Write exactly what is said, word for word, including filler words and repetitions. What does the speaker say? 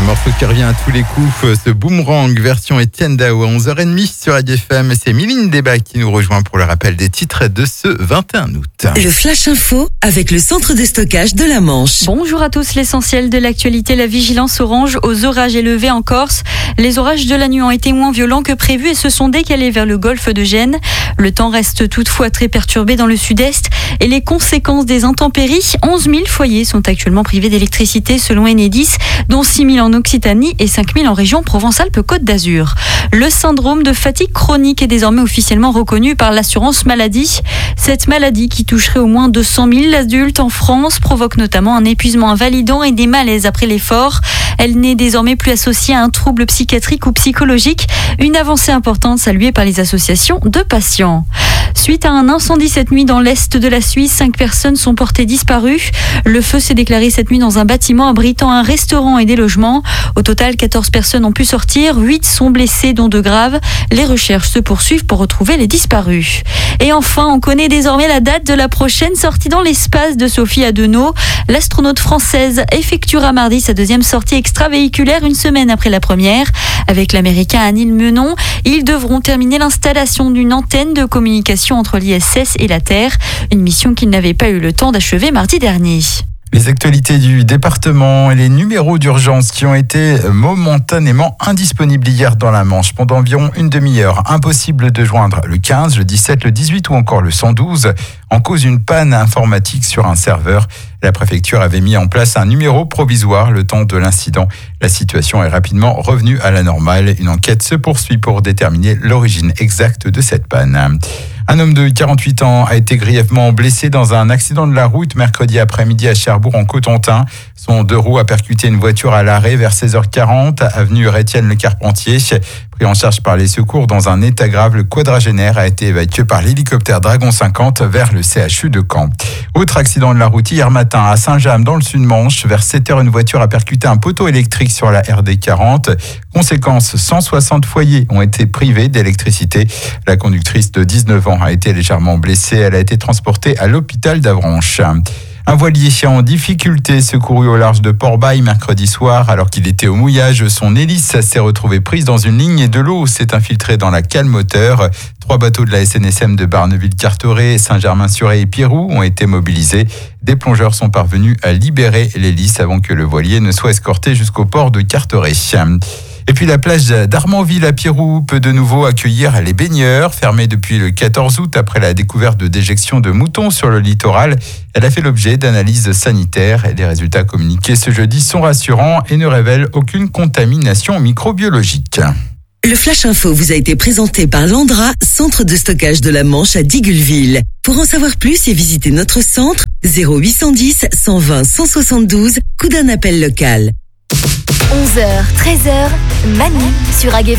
morceau qui revient à tous les coups, ce Boomerang version Etienne Dao à onze heures trente sur Radio F M. C'est Mylène Débat qui nous rejoint pour le rappel des titres de ce vingt et un août. Le Flash Info avec le centre de stockage de la Manche. Bonjour à tous, l'essentiel de l'actualité, la vigilance orange aux orages élevés en Corse. Les orages de la nuit ont été moins violents que prévu et se sont décalés vers le golfe de Gênes. Le temps reste toutefois très perturbé dans le sud-est et les conséquences des intempéries, onze mille foyers sont actuellement privés d'électricité selon Enedis, dont six mille en Occitanie et cinq mille en région Provence-Alpes-Côte d'Azur. Le syndrome de fatigue chronique est désormais officiellement reconnu par l'assurance maladie. Cette maladie, qui toucherait au moins deux cent mille adultes en France, provoque notamment un épuisement invalidant et des malaises après l'effort. Elle n'est désormais plus associée à un trouble psychiatrique ou psychologique, une avancée importante saluée par les associations de patients. Suite à un incendie cette nuit dans l'est de la Suisse, cinq personnes sont portées disparues. Le feu s'est déclaré cette nuit dans un bâtiment abritant un restaurant et des logements. Au total, quatorze personnes ont pu sortir, huit sont blessées, dont deux graves. Les recherches se poursuivent pour retrouver les disparus. Et enfin, on connaît désormais la date de la prochaine sortie dans l'espace de Sophie Adenau. L'astronaute française effectuera mardi sa deuxième sortie extravéhiculaire une semaine après la première. Avec l'américain Anil Menon, ils devront terminer l'installation d'une antenne de communication entre l'I S S et la Terre, une mission qu'ils n'avaient pas eu le temps d'achever mardi dernier. Les actualités du département et les numéros d'urgence qui ont été momentanément indisponibles hier dans la Manche pendant environ une demi-heure. Impossible de joindre le quinze, le dix-sept, le dix-huit ou encore le cent douze en cause d'une panne informatique sur un serveur. La préfecture avait mis en place un numéro provisoire le temps de l'incident. La situation est rapidement revenue à la normale. Une enquête se poursuit pour déterminer l'origine exacte de cette panne. Un homme de quarante-huit ans a été grièvement blessé dans un accident de la route mercredi après-midi à Cherbourg en Cotentin. Son deux roues a percuté une voiture à l'arrêt vers seize heures quarante, avenue Étienne Le Carpentier. Pris en charge par les secours dans un état grave, le quadragénaire a été évacué par l'hélicoptère Dragon cinquante vers le C H U de Caen. Autre accident de la route hier matin à Saint-James dans le Sud-Manche. Vers sept heures, une voiture a percuté un poteau électrique sur la R D quarante. Conséquence, cent soixante foyers ont été privés d'électricité. La conductrice de dix-neuf ans a été légèrement blessée. Elle a été transportée à l'hôpital d'Avranches. Un voilier en difficulté secouru au large de Port-Bail mercredi soir. Alors qu'il était au mouillage, son hélice s'est retrouvée prise dans une ligne et de l'eau s'est infiltrée dans la cale moteur. Trois bateaux de la S N S M de Barneville-Carteret, Saint-Germain-sur-Aie et Pierroux ont été mobilisés. Des plongeurs sont parvenus à libérer l'hélice avant que le voilier ne soit escorté jusqu'au port de Carteret. Et puis la plage d'Armanville à Pierroux peut de nouveau accueillir les baigneurs. Fermée depuis le quatorze août après la découverte de déjections de moutons sur le littoral. Elle a fait l'objet d'analyses sanitaires et les résultats communiqués ce jeudi sont rassurants et ne révèlent aucune contamination microbiologique. Le Flash Info vous a été présenté par Landra, centre de stockage de la Manche à Digoulville. Pour en savoir plus et visiter notre centre, zéro huit cent dix, cent vingt, cent soixante-douze, coup d'un appel local. onze heures, treize heures, Manu sur A G